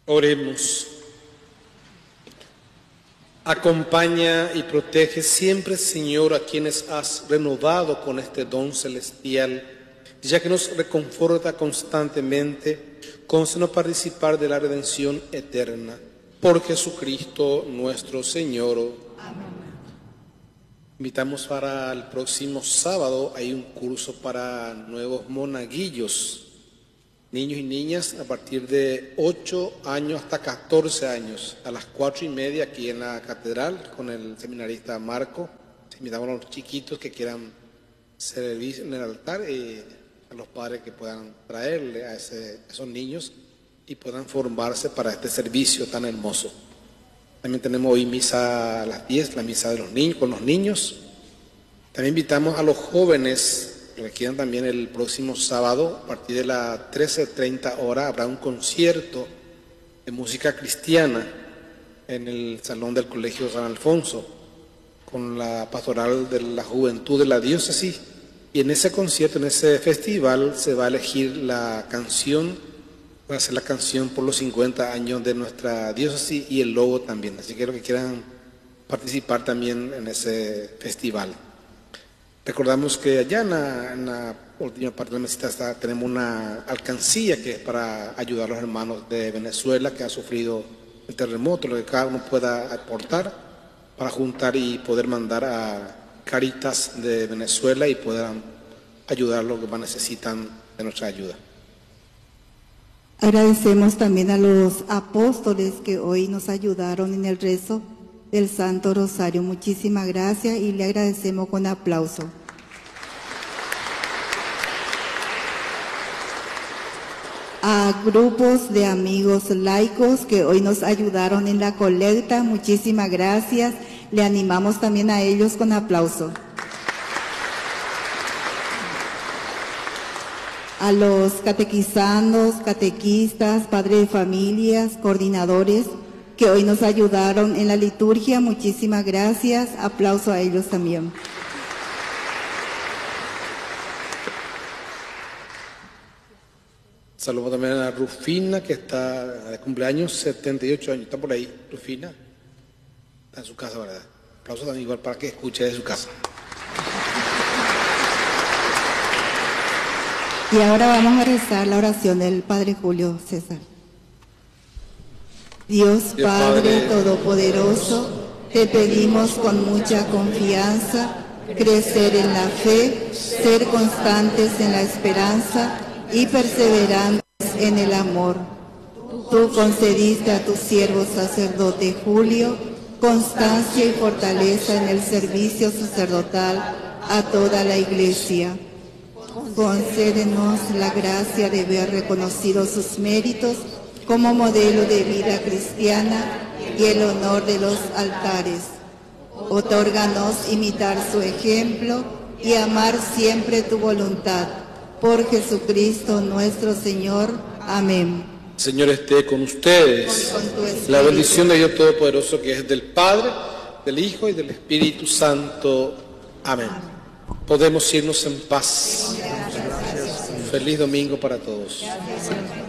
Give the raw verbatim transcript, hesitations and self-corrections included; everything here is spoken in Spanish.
Oremos. Acompaña y protege siempre, Señor, a quienes has renovado con este don celestial, ya que nos reconforta constantemente, concédenos participar de la redención eterna. Por Jesucristo nuestro Señor. Amén. Invitamos para el próximo sábado, hay un curso para nuevos monaguillos, niños y niñas a partir de ocho años hasta catorce años, a las cuatro y media aquí en la catedral con el seminarista Marco. Invitamos a los chiquitos que quieran servir en el altar y a los padres que puedan traerle a, ese, a esos niños y puedan formarse para este servicio tan hermoso. También tenemos hoy misa a las diez, la misa de los niños, con los niños. También invitamos a los jóvenes que quieran también el próximo sábado, a partir de las trece treinta horas, habrá un concierto de música cristiana en el Salón del Colegio San Alfonso, con la pastoral de la juventud de la diócesis. Y en ese concierto, en ese festival, se va a elegir la canción, va a ser la canción por los cincuenta años de nuestra diócesis y el logo también. Así que los que quieran participar también en ese festival. Recordamos que allá en la, en la última parte de la mesita está, tenemos una alcancía que es para ayudar a los hermanos de Venezuela que han sufrido el terremoto, lo que cada uno pueda aportar para juntar y poder mandar a Caritas de Venezuela y puedan ayudar a los que más necesitan de nuestra ayuda. Agradecemos también a los apóstoles que hoy nos ayudaron en el rezo del Santo Rosario. Muchísimas gracias y le agradecemos con aplauso. A grupos de amigos laicos que hoy nos ayudaron en la colecta, muchísimas gracias. Le animamos también a ellos con aplauso. A los catequizandos, catequistas, padres de familias, coordinadores que hoy nos ayudaron en la liturgia, muchísimas gracias. Aplauso a ellos también. Saludos también a Rufina, que está de cumpleaños, setenta y ocho años. Está por ahí, Rufina. Está en su casa, ¿verdad? Aplausos también igual para que escuche de su casa. Y ahora vamos a rezar la oración del Padre Julio César. Dios, Dios Padre, Padre Todopoderoso, te pedimos con mucha confianza crecer en la fe, ser constantes en la esperanza y perseverantes en el amor. Tú concediste a tu siervo sacerdote Julio constancia y fortaleza en el servicio sacerdotal a toda la Iglesia. Concédenos la gracia de ver reconocidos sus méritos como modelo de vida cristiana y el honor de los altares. Otórganos imitar su ejemplo y amar siempre tu voluntad. Por Jesucristo nuestro Señor. Amén. Señor esté con ustedes. Con la bendición de Dios Todopoderoso, que es del Padre, del Hijo y del Espíritu Santo. Amén. Amén. Podemos irnos en paz. Gracias. Feliz domingo para todos. Gracias.